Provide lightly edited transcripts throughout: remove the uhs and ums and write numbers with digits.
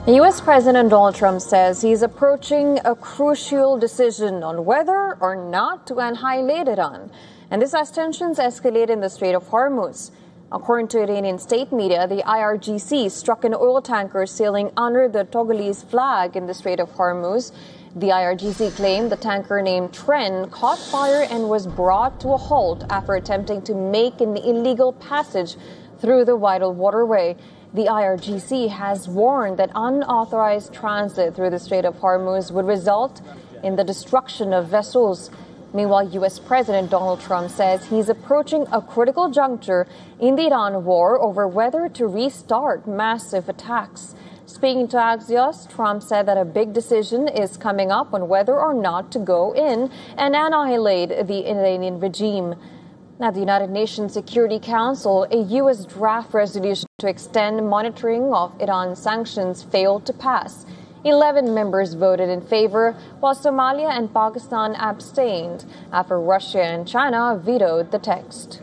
U.S. President Donald Trump says he's approaching a crucial decision on whether or not to annihilate Iran. And this as tensions escalate in the Strait of Hormuz. According to Iranian state media, the IRGC struck an oil tanker sailing under the Togolese flag in the Strait of Hormuz. The IRGC claimed the tanker named Tren caught fire and was brought to a halt after attempting to make an illegal passage through the vital waterway. The IRGC has warned that unauthorized transit through the Strait of Hormuz would result in the destruction of vessels. Meanwhile, U.S. President Donald Trump says he's approaching a critical juncture in the Iran war over whether to restart massive attacks. Speaking to Axios, Trump said that a big decision is coming up on whether or not to go in and annihilate the Iranian regime. At the United Nations Security Council, a U.S. draft resolution to extend monitoring of Iran sanctions failed to pass. 11 members voted in favor, while Somalia and Pakistan abstained after Russia and China vetoed the text.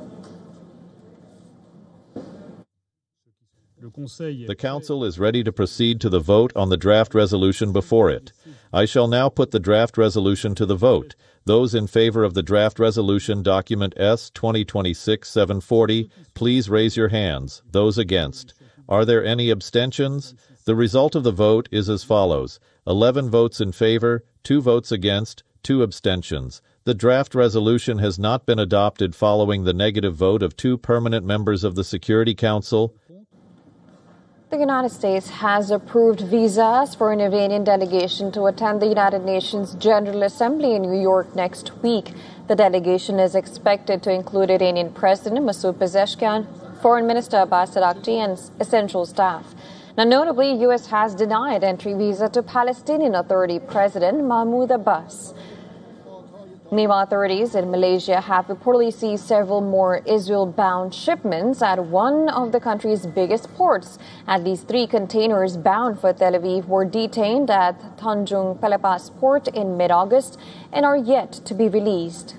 The Council is ready to proceed to the vote on the draft resolution before it. I shall now put the draft resolution to the vote. Those in favor of the draft resolution, document S 2026-740, please raise your hands. Those against. Are there any abstentions? The result of the vote is as follows: 11 votes in favor, 2 votes against, 2 abstentions. The draft resolution has not been adopted following the negative vote of 2 permanent members of the Security Council. The United States has approved visas for an Iranian delegation to attend the United Nations General Assembly in New York next week. The delegation is expected to include Iranian President Masoud Pezeshkian, Foreign Minister Abbas Araghchi, and essential staff. Now, notably, U.S. has denied entry visa to Palestinian Authority President Mahmoud Abbas. Meanwhile, authorities in Malaysia have reportedly seized several more Israel-bound shipments at one of the country's biggest ports. At least 3 containers bound for Tel Aviv were detained at Tanjung Pelepas port in mid-August and are yet to be released.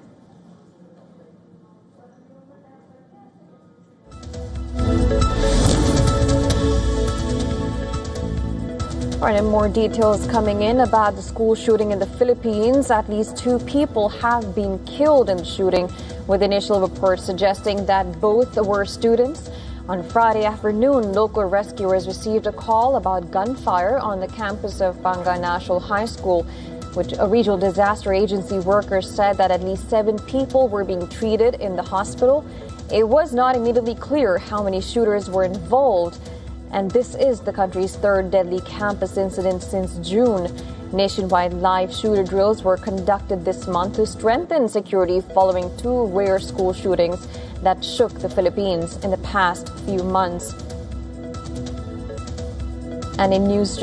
All right, and more details coming in about the school shooting in the Philippines. At least 2 people have been killed in the shooting, with initial reports suggesting that both were students. On Friday afternoon, local rescuers received a call about gunfire on the campus of Banga National High School, which a regional disaster agency workers said that at least 7 people were being treated in the hospital. It was not immediately clear how many shooters were involved, and this is the country's 3rd deadly campus incident since June. Nationwide live shooter drills were conducted this month to strengthen security following 2 rare school shootings that shook the Philippines in the past few months. And in news